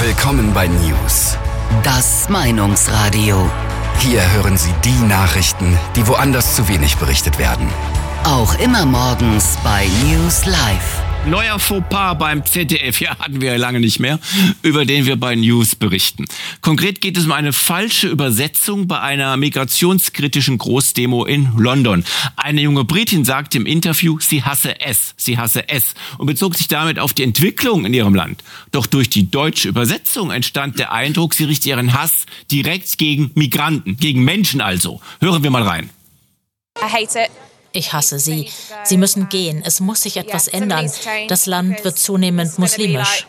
Willkommen bei News. Das Meinungsradio. Hier hören Sie die Nachrichten, die woanders zu wenig berichtet werden. Auch immer morgens bei News Live. Neuer Fauxpas beim ZDF, ja, hatten wir ja lange nicht mehr, über den wir bei News berichten. Konkret geht es um eine falsche Übersetzung bei einer migrationskritischen Großdemo in London. Eine junge Britin sagte im Interview, sie hasse es und bezog sich damit auf die Entwicklung in ihrem Land. Doch durch die deutsche Übersetzung entstand der Eindruck, sie richtet ihren Hass direkt gegen Migranten, gegen Menschen also. Hören wir mal rein. I hate it. Ich hasse sie. Sie müssen gehen. Es muss sich etwas ändern. Das Land wird zunehmend muslimisch.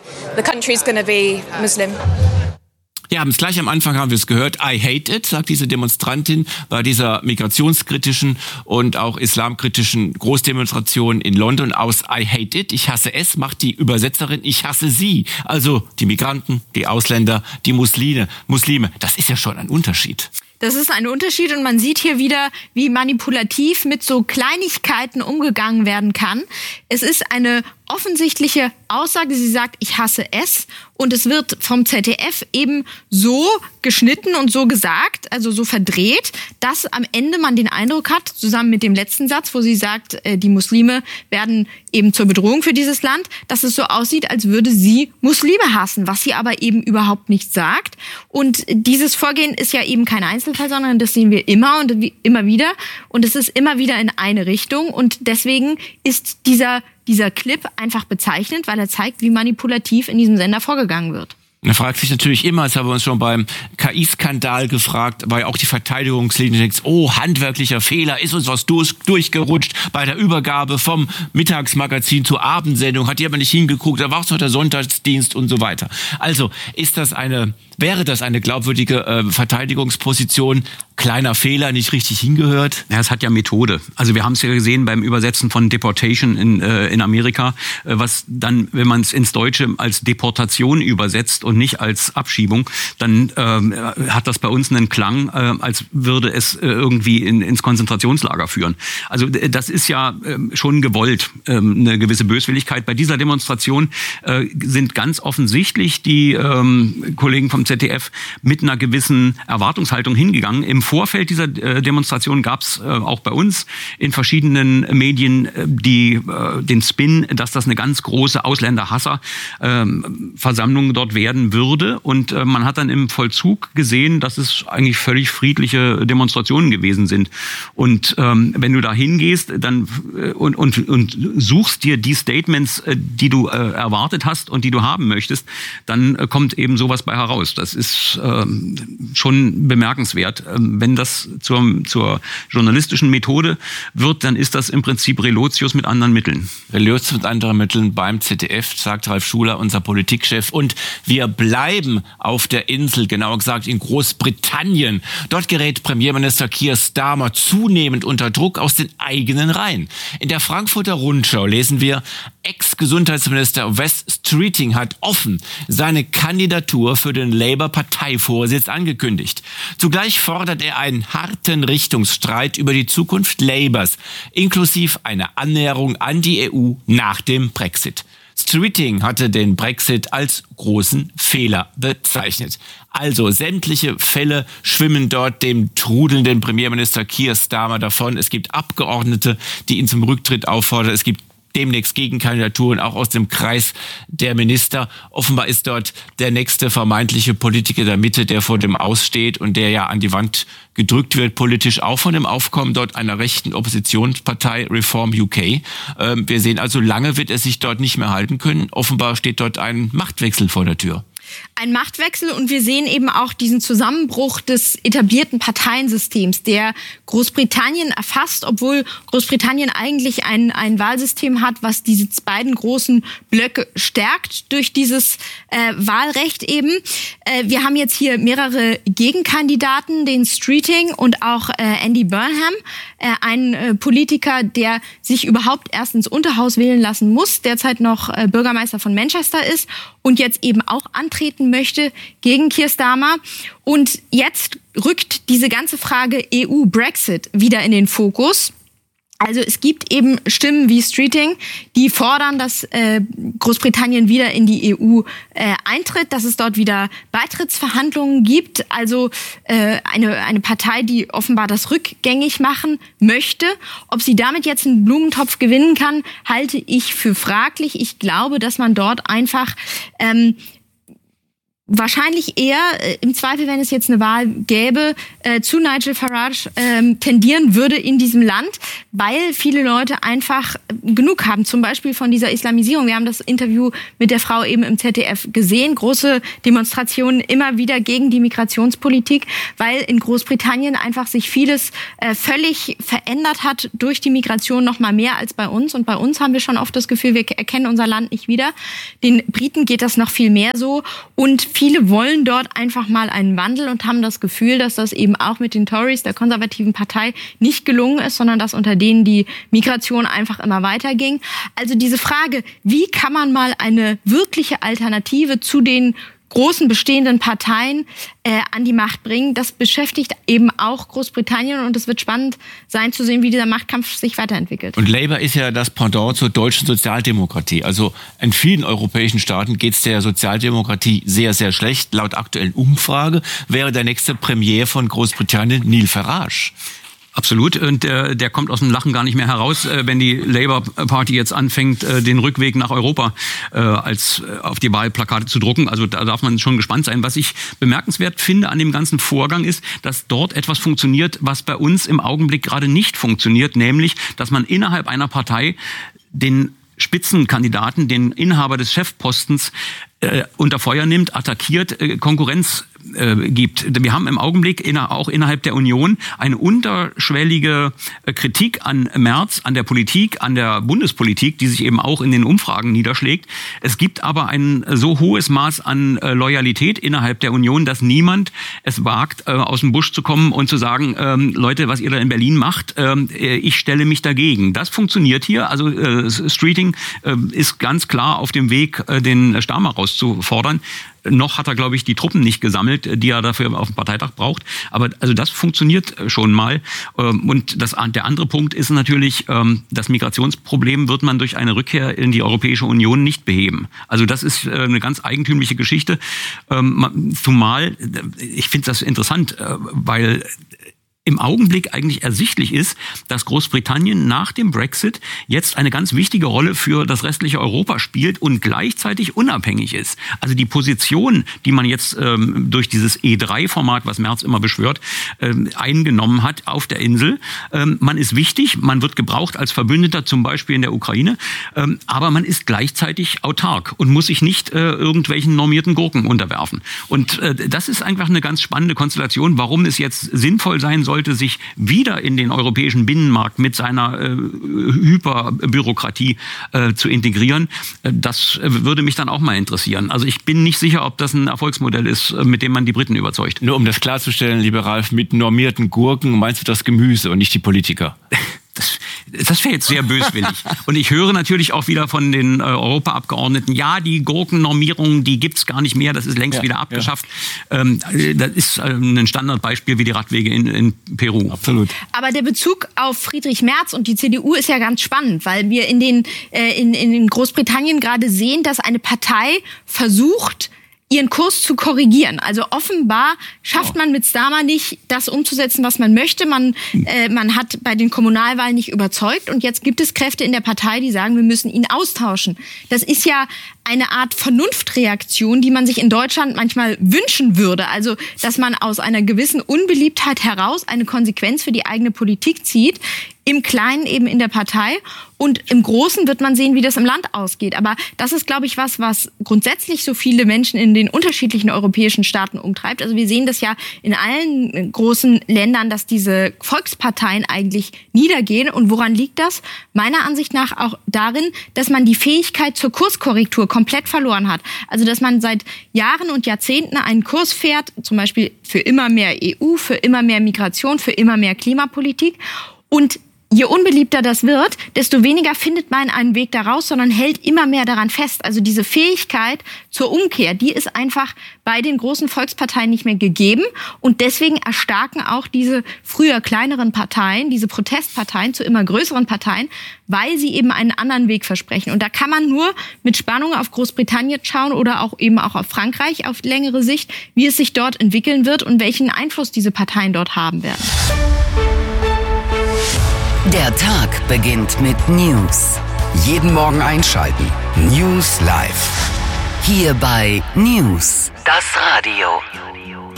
Ja, gleich am Anfang haben wir es gehört. I hate it, sagt diese Demonstrantin bei dieser migrationskritischen und auch islamkritischen Großdemonstration in London aus I hate it. Ich hasse es, macht die Übersetzerin. Ich hasse sie. Also die Migranten, die Ausländer, die Muslime. Das ist ja schon ein Unterschied. Das ist ein Unterschied und man sieht hier wieder, wie manipulativ mit so Kleinigkeiten umgegangen werden kann. Es ist eine offensichtliche Aussage, sie sagt, ich hasse es, und es wird vom ZDF eben so geschnitten und so gesagt, also so verdreht, dass am Ende man den Eindruck hat, zusammen mit dem letzten Satz, wo sie sagt, die Muslime werden eben zur Bedrohung für dieses Land, dass es so aussieht, als würde sie Muslime hassen, was sie aber eben überhaupt nicht sagt. Und dieses Vorgehen ist ja eben kein Einzelfall, sondern das sehen wir immer und immer wieder, und es ist immer wieder in eine Richtung, und deswegen ist dieser Clip einfach bezeichnend, weil er zeigt, wie manipulativ in diesem Sender vorgegangen wird. Man fragt sich natürlich immer, das haben wir uns schon beim KI-Skandal gefragt, war ja auch die Verteidigungslinie, denkst, oh, handwerklicher Fehler, ist uns was durchgerutscht bei der Übergabe vom Mittagsmagazin zur Abendsendung, hat die aber nicht hingeguckt, da war es noch der Sonntagsdienst und so weiter. Also wäre das eine glaubwürdige Verteidigungsposition? Kleiner Fehler, nicht richtig hingehört? Ja, es hat ja Methode. Also wir haben es ja gesehen beim Übersetzen von Deportation in Amerika, was dann, wenn man es ins Deutsche als Deportation übersetzt und nicht als Abschiebung, dann hat das bei uns einen Klang, als würde es irgendwie ins Konzentrationslager führen. Also das ist ja schon gewollt, eine gewisse Böswilligkeit. Bei dieser Demonstration sind ganz offensichtlich die Kollegen vom ZDF mit einer gewissen Erwartungshaltung hingegangen. Im Vorfeld dieser Demonstration gab es auch bei uns in verschiedenen Medien den Spin, dass das eine ganz große Ausländerhasser-Versammlung dort werden würde. Und man hat dann im Vollzug gesehen, dass es eigentlich völlig friedliche Demonstrationen gewesen sind. Und wenn du da hingehst dann und suchst dir die Statements, die du erwartet hast und die du haben möchtest, dann kommt eben sowas bei heraus. Das ist schon bemerkenswert. Wenn das zur journalistischen Methode wird, dann ist das im Prinzip Relotius mit anderen Mitteln. Relotius mit anderen Mitteln beim ZDF, sagt Ralf Schuler, unser Politikchef. Und wir bleiben auf der Insel, genauer gesagt in Großbritannien. Dort gerät Premierminister Keir Starmer zunehmend unter Druck aus den eigenen Reihen. In der Frankfurter Rundschau lesen wir, Ex-Gesundheitsminister Wes Streeting hat offen seine Kandidatur für den Labour-Parteivorsitz angekündigt. Zugleich fordert er einen harten Richtungsstreit über die Zukunft Labours, inklusive einer Annäherung an die EU nach dem Brexit. Streeting hatte den Brexit als großen Fehler bezeichnet. Also sämtliche Fälle schwimmen dort dem trudelnden Premierminister Keir Starmer davon. Es gibt Abgeordnete, die ihn zum Rücktritt auffordern. Es gibt demnächst Gegenkandidaturen, auch aus dem Kreis der Minister. Offenbar ist dort der nächste vermeintliche Politiker der Mitte, der vor dem Aussteht und der ja an die Wand gedrückt wird, politisch auch von dem Aufkommen dort einer rechten Oppositionspartei Reform UK. Wir sehen also, lange wird er sich dort nicht mehr halten können. Offenbar steht dort ein Machtwechsel vor der Tür. Ein Machtwechsel, und wir sehen eben auch diesen Zusammenbruch des etablierten Parteiensystems, der Großbritannien erfasst, obwohl Großbritannien eigentlich ein Wahlsystem hat, was diese beiden großen Blöcke stärkt durch dieses Wahlrecht eben. Wir haben jetzt hier mehrere Gegenkandidaten, den Streeting und auch Andy Burnham, ein Politiker, der sich überhaupt erst ins Unterhaus wählen lassen muss, derzeit noch Bürgermeister von Manchester ist und jetzt eben auch antreten möchte gegen Keir Starmer. Und jetzt rückt diese ganze Frage EU-Brexit wieder in den Fokus. Also es gibt eben Stimmen wie Streeting, die fordern, dass Großbritannien wieder in die EU eintritt, dass es dort wieder Beitrittsverhandlungen gibt. Also eine Partei, die offenbar das rückgängig machen möchte. Ob sie damit jetzt einen Blumentopf gewinnen kann, halte ich für fraglich. Ich glaube, dass man dort einfach wahrscheinlich eher, im Zweifel, wenn es jetzt eine Wahl gäbe, zu Nigel Farage tendieren würde in diesem Land, weil viele Leute einfach genug haben, zum Beispiel von dieser Islamisierung. Wir haben das Interview mit der Frau eben im ZDF gesehen, große Demonstrationen immer wieder gegen die Migrationspolitik, weil in Großbritannien einfach sich vieles völlig verändert hat durch die Migration, noch mal mehr als bei uns. Und bei uns haben wir schon oft das Gefühl, wir erkennen unser Land nicht wieder. Den Briten geht das noch viel mehr so. Und viele wollen dort einfach mal einen Wandel und haben das Gefühl, dass das eben auch mit den Tories, der konservativen Partei, nicht gelungen ist, sondern dass unter denen die Migration einfach immer weiterging. Also diese Frage, wie kann man mal eine wirkliche Alternative zu den großen bestehenden Parteien an die Macht bringen, das beschäftigt eben auch Großbritannien und es wird spannend sein zu sehen, wie dieser Machtkampf sich weiterentwickelt. Und Labour ist ja das Pendant zur deutschen Sozialdemokratie. Also in vielen europäischen Staaten geht es der Sozialdemokratie sehr, sehr schlecht. Laut aktuellen Umfrage wäre der nächste Premier von Großbritannien Nigel Farage. Absolut. Und der kommt aus dem Lachen gar nicht mehr heraus, wenn die Labour Party jetzt anfängt, den Rückweg nach Europa als auf die Wahlplakate zu drucken. Also da darf man schon gespannt sein. Was ich bemerkenswert finde an dem ganzen Vorgang ist, dass dort etwas funktioniert, was bei uns im Augenblick gerade nicht funktioniert, nämlich, dass man innerhalb einer Partei den Spitzenkandidaten, den Inhaber des Chefpostens unter Feuer nimmt, attackiert, Konkurrenz gibt. Wir haben im Augenblick auch innerhalb der Union eine unterschwellige Kritik an Merz, an der Politik, an der Bundespolitik, die sich eben auch in den Umfragen niederschlägt. Es gibt aber ein so hohes Maß an Loyalität innerhalb der Union, dass niemand es wagt, aus dem Busch zu kommen und zu sagen, Leute, was ihr da in Berlin macht, ich stelle mich dagegen. Das funktioniert hier. Also Streeting ist ganz klar auf dem Weg, den Starmer rauszufordern. Noch hat er, glaube ich, die Truppen nicht gesammelt, die er dafür auf dem Parteitag braucht. Aber also das funktioniert schon mal. Und der andere Punkt ist natürlich, das Migrationsproblem wird man durch eine Rückkehr in die Europäische Union nicht beheben. Also das ist eine ganz eigentümliche Geschichte. Zumal, ich finde das interessant, weil im Augenblick eigentlich ersichtlich ist, dass Großbritannien nach dem Brexit jetzt eine ganz wichtige Rolle für das restliche Europa spielt und gleichzeitig unabhängig ist. Also die Position, die man jetzt durch dieses E3-Format, was Merz immer beschwört, eingenommen hat auf der Insel. Man ist wichtig, man wird gebraucht als Verbündeter, zum Beispiel in der Ukraine, aber man ist gleichzeitig autark und muss sich nicht irgendwelchen normierten Gurken unterwerfen. Und das ist einfach eine ganz spannende Konstellation, warum es jetzt sinnvoll sein sollte, sich wieder in den europäischen Binnenmarkt mit seiner Hyperbürokratie zu integrieren. Das würde mich dann auch mal interessieren. Also ich bin nicht sicher, ob das ein Erfolgsmodell ist, mit dem man die Briten überzeugt. Nur um das klarzustellen, lieber Ralf, mit normierten Gurken meinst du das Gemüse und nicht die Politiker? Das wäre jetzt sehr böswillig. Und ich höre natürlich auch wieder von den Europaabgeordneten, ja, die Gurkennormierung, die gibt's gar nicht mehr, das ist längst wieder abgeschafft. Ja. Das ist ein Standardbeispiel wie die Radwege in Peru. Absolut. Aber der Bezug auf Friedrich Merz und die CDU ist ja ganz spannend, weil wir in Großbritannien gerade sehen, dass eine Partei versucht, ihren Kurs zu korrigieren. Also offenbar schafft man mit Starmer nicht, das umzusetzen, was man möchte. Man hat bei den Kommunalwahlen nicht überzeugt und jetzt gibt es Kräfte in der Partei, die sagen, wir müssen ihn austauschen. Das ist ja eine Art Vernunftreaktion, die man sich in Deutschland manchmal wünschen würde. Also, dass man aus einer gewissen Unbeliebtheit heraus eine Konsequenz für die eigene Politik zieht, im Kleinen eben in der Partei und im Großen wird man sehen, wie das im Land ausgeht. Aber das ist, glaube ich, was grundsätzlich so viele Menschen in den unterschiedlichen europäischen Staaten umtreibt. Also wir sehen das ja in allen großen Ländern, dass diese Volksparteien eigentlich niedergehen. Und woran liegt das? Meiner Ansicht nach auch darin, dass man die Fähigkeit zur Kurskorrektur komplett verloren hat. Also dass man seit Jahren und Jahrzehnten einen Kurs fährt, zum Beispiel für immer mehr EU, für immer mehr Migration, für immer mehr Klimapolitik und je unbeliebter das wird, desto weniger findet man einen Weg daraus, sondern hält immer mehr daran fest. Also diese Fähigkeit zur Umkehr, die ist einfach bei den großen Volksparteien nicht mehr gegeben. Und deswegen erstarken auch diese früher kleineren Parteien, diese Protestparteien zu immer größeren Parteien, weil sie eben einen anderen Weg versprechen. Und da kann man nur mit Spannung auf Großbritannien schauen oder auch eben auch auf Frankreich auf längere Sicht, wie es sich dort entwickeln wird und welchen Einfluss diese Parteien dort haben werden. Der Tag beginnt mit News. Jeden Morgen einschalten. News Live. Hier bei News, das Radio.